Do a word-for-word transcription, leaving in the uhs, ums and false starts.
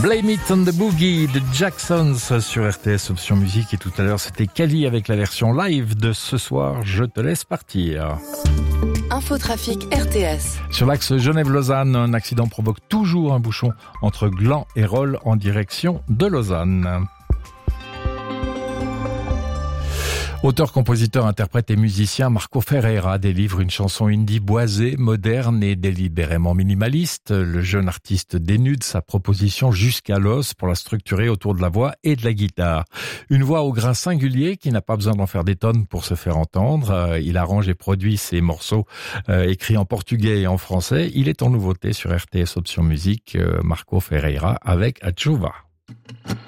Blame It on the Boogie de Jacksons sur R T S Option Musique. Et tout à l'heure, c'était Kali avec la version live de Ce soir, je te laisse partir. Infotrafic R T S. Sur l'axe Genève-Lausanne, un accident provoque toujours un bouchon entre Gland et Rolle en direction de Lausanne. Auteur, compositeur, interprète et musicien, Marco Ferreira délivre une chanson indie boisée, moderne et délibérément minimaliste. Le jeune artiste dénude sa proposition jusqu'à l'os pour la structurer autour de la voix et de la guitare. Une voix au grain singulier qui n'a pas besoin d'en faire des tonnes pour se faire entendre. Il arrange et produit ses morceaux euh, écrits en portugais et en français. Il est en nouveauté sur R T S Option Musique, euh, Marco Ferreira avec Achuva.